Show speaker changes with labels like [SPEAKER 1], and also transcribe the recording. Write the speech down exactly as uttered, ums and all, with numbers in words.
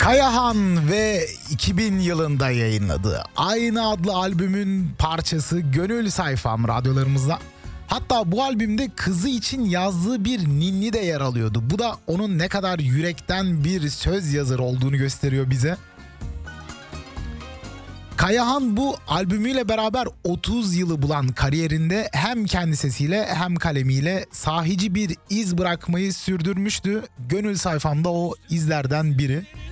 [SPEAKER 1] Kayahan ve iki bin yılında yayınladığı aynı adlı albümün parçası Gönül Sayfam radyolarımızda. Hatta bu albümde kızı için yazdığı bir ninni de yer alıyordu. Bu da onun ne kadar yürekten bir söz yazarı olduğunu gösteriyor bize. Kayahan bu albümüyle beraber otuz yılı bulan kariyerinde hem kendi sesiyle hem kalemiyle sahici bir iz bırakmayı sürdürmüştü. Gönül Sayfamda o izlerden biri.